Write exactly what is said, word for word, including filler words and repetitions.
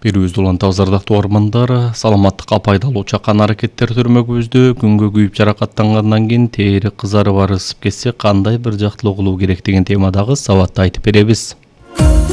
Берүүбүздү улантабыз ардактуу угармандар. Саламаттыкка пайдалуу чакан аракеттер көрмөгүбүздө күнгө күйүп жаракаттангандан кийин тери кызарып арысып кетсе кандай бир жактылуу кылуу керек деген темадагы сабатты айтып беребиз.